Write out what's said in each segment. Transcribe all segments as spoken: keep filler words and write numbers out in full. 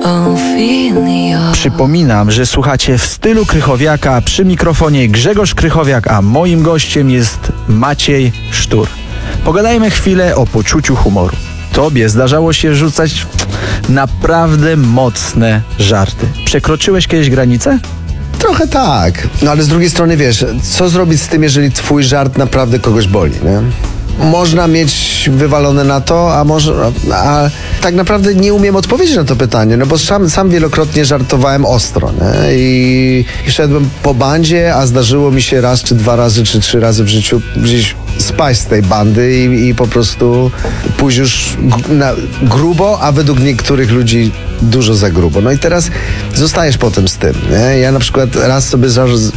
Przypominam, że słuchacie w stylu Krychowiaka, przy mikrofonie Grzegorz Krychowiak, a moim gościem jest Maciej Sztur. Pogadajmy chwilę o poczuciu humoru. Tobie zdarzało się rzucać naprawdę mocne żarty. Przekroczyłeś kiedyś granicę? Trochę tak, no ale z drugiej strony wiesz, co zrobić z tym, jeżeli twój żart naprawdę kogoś boli, nie? Można mieć wywalone na to, a może, a tak naprawdę nie umiem odpowiedzieć na to pytanie, no bo sam, sam wielokrotnie żartowałem ostro, nie? I, i szedłem po bandzie, a zdarzyło mi się raz, czy dwa razy, czy trzy razy w życiu gdzieś spaść z tej bandy i, i po prostu pójść już na grubo, a według niektórych ludzi dużo za grubo. No i teraz zostajesz potem z tym, nie? Ja na przykład raz sobie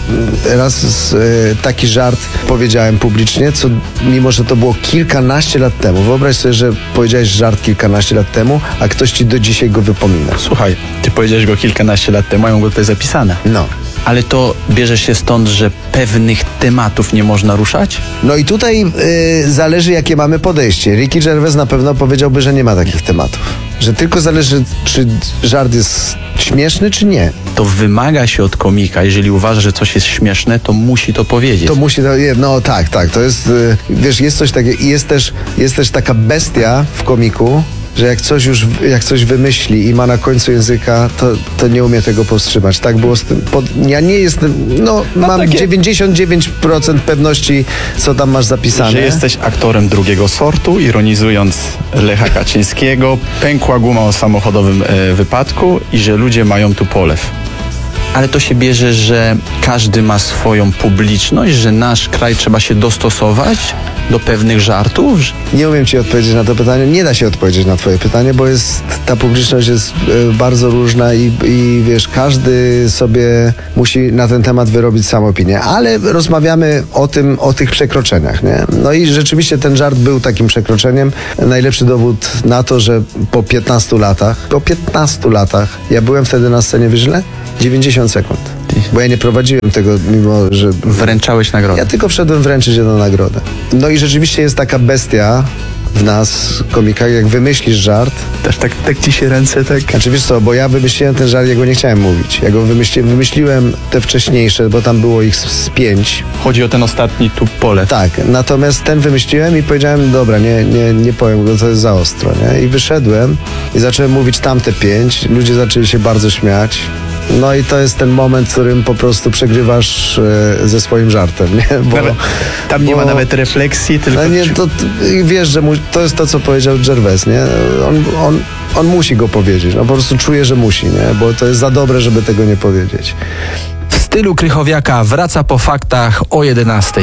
raz taki żart powiedziałem publicznie, co mimo, że to było kilkanaście lat temu. Wyobraź sobie, że powiedziałeś żart kilkanaście lat temu, a ktoś ci do dzisiaj go wypomina. Słuchaj, ty powiedziałeś go kilkanaście lat temu, mają go tutaj zapisane. No. Ale to bierze się stąd, że pewnych tematów nie można ruszać? No i tutaj yy, zależy, jakie mamy podejście. Ricky Gervais na pewno powiedziałby, że nie ma takich tematów. Że tylko zależy, czy żart jest śmieszny, czy nie. To wymaga się od komika, jeżeli uważa, że coś jest śmieszne, to musi to powiedzieć. To musi, no tak, tak, to jest, yy, wiesz, jest coś takiego, jest też, jest też taka bestia w komiku, że jak coś już, jak coś wymyśli i ma na końcu języka, to, to nie umie tego powstrzymać. Tak było z tym. Pod, ja nie jestem, no, no mam takie... dziewięćdziesiąt dziewięć procent pewności, co tam masz zapisane. Że jesteś aktorem drugiego sortu, ironizując Lecha Kaczyńskiego, pękła guma o samochodowym e, wypadku i że ludzie mają tu polew. Ale to się bierze, że każdy ma swoją publiczność, że nasz kraj trzeba się dostosować do pewnych żartów? Nie umiem ci odpowiedzieć na to pytanie. Nie da się odpowiedzieć na twoje pytanie, bo jest, ta publiczność jest y, bardzo różna i, i wiesz, każdy sobie musi na ten temat wyrobić sam opinię. Ale rozmawiamy o tym, o tych przekroczeniach, nie? No i rzeczywiście ten żart był takim przekroczeniem. Najlepszy dowód na to, że po piętnastu latach, po piętnastu latach, ja byłem wtedy na scenie, wiesz ile? dziewięćdziesiąt sekund. Bo ja nie prowadziłem tego, mimo że... Wręczałeś nagrodę. Ja tylko wszedłem wręczyć jedną nagrodę. No i rzeczywiście jest taka bestia w nas, komikach, jak wymyślisz żart. Też tak, tak ci się ręce, tak... Znaczy wiesz co, bo ja wymyśliłem ten żart, ja go nie chciałem mówić. Ja go wymyśliłem, wymyśliłem te wcześniejsze, bo tam było ich z, z pięć. Chodzi o ten ostatni tu pole. Tak, natomiast ten wymyśliłem i powiedziałem, dobra, nie, nie, nie powiem go, to jest za ostro, nie? I wyszedłem i zacząłem mówić tamte pięć. Ludzie zaczęli się bardzo śmiać. No i to jest ten moment, w którym po prostu przegrywasz e, ze swoim żartem, nie? Bo, tam nie bo, ma nawet refleksji, tylko... Nie, to, to, wiesz, że mu, to jest to, co powiedział Gervais, nie? On, on, on musi go powiedzieć, no po prostu czuje, że musi, nie? Bo to jest za dobre, żeby tego nie powiedzieć. W stylu Krychowiaka wraca po faktach o jedenastej.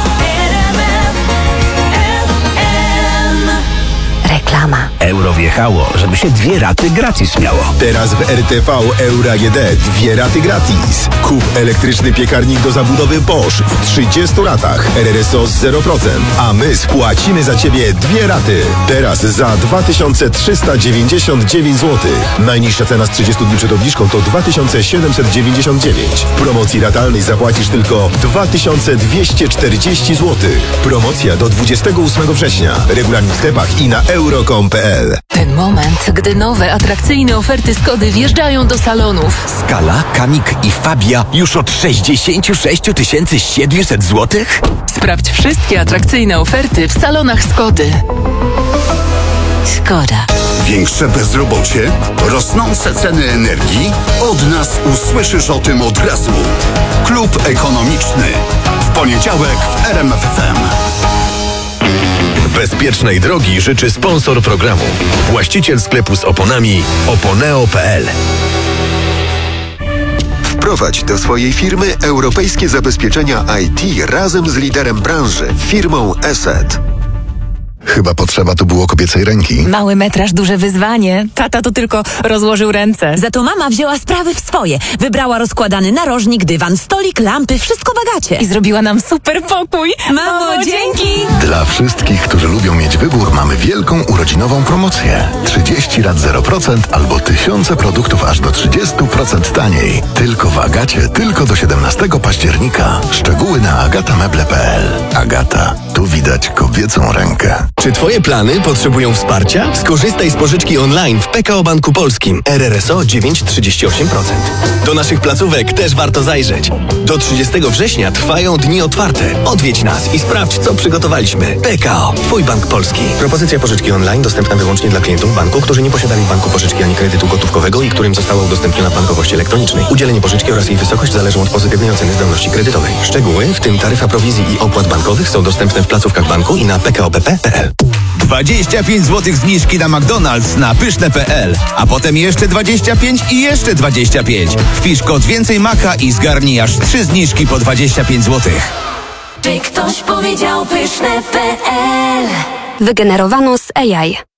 Reklama. Euro wjechało, żeby się dwie raty gratis miało. Teraz w R T V Euro A G D dwie raty gratis. Kup elektryczny piekarnik do zabudowy Bosch w trzydziestu ratach. R R S O z zero procent. A my spłacimy za Ciebie dwie raty. Teraz za dwa tysiące trzysta dziewięćdziesiąt dziewięć złotych. Najniższa cena z trzydziestu dni przed obniżką to dwa tysiące siedemset dziewięćdziesiąt dziewięć. W promocji ratalnej zapłacisz tylko dwa tysiące dwieście czterdzieści złotych. Promocja do dwudziestego ósmego września. Regulamin w sklepach i na euro kropka com kropka p l. Ten moment, gdy nowe, atrakcyjne oferty Skody wjeżdżają do salonów. Skala, Kamik i Fabia już od sześćdziesiąt sześć tysięcy siedemset złotych? Sprawdź wszystkie atrakcyjne oferty w salonach Skody. Skoda. Większe bezrobocie? Rosnące ceny energii? Od nas usłyszysz o tym od razu. Klub Ekonomiczny. W poniedziałek w R M F F M. Bezpiecznej drogi życzy sponsor programu. Właściciel sklepu z oponami oponeo kropka p l. Wprowadź do swojej firmy europejskie zabezpieczenia I T razem z liderem branży, firmą Eset. Chyba potrzeba tu było kobiecej ręki. Mały metraż, duże wyzwanie. Tata to tylko rozłożył ręce. Za to mama wzięła sprawy w swoje. Wybrała rozkładany narożnik, dywan, stolik, lampy, wszystko w Agacie. I zrobiła nam super pokój. Mamo, dzięki! Dla wszystkich, którzy lubią mieć wybór, mamy wielką urodzinową promocję. trzydzieści rat zero procent albo tysiące produktów aż do trzydzieści procent taniej. Tylko w Agacie, tylko do siedemnastego października. Szczegóły na agata meble kropka p l. Agata. Tu widać kobiecą rękę. Czy twoje plany potrzebują wsparcia? Skorzystaj z pożyczki online w P K O Banku Polskim. R R S O dziewięć przecinek trzydzieści osiem procent. Do naszych placówek też warto zajrzeć. Do trzydziestego września trwają dni otwarte. Odwiedź nas i sprawdź, co przygotowaliśmy. P K O. Twój bank polski. Propozycja pożyczki online dostępna wyłącznie dla klientów banku, którzy nie posiadali w banku pożyczki ani kredytu gotówkowego i którym została udostępniona w bankowości elektronicznej. Udzielenie pożyczki oraz jej wysokość zależą od pozytywnej oceny zdolności kredytowej. Szczegóły, w tym taryfa prowizji i opłat bankowych, są dostępne w placówkach banku i na p k o b p kropka p l. dwadzieścia pięć złotych zniżki na McDonald's na pyszne kropka p l, a potem jeszcze dwadzieścia pięć i jeszcze dwadzieścia pięć. Wpisz kod więcej maka i zgarnij aż trzy zniżki po dwadzieścia pięć złotych. Czy ktoś powiedział pyszne kropka p l? Wygenerowano z A I.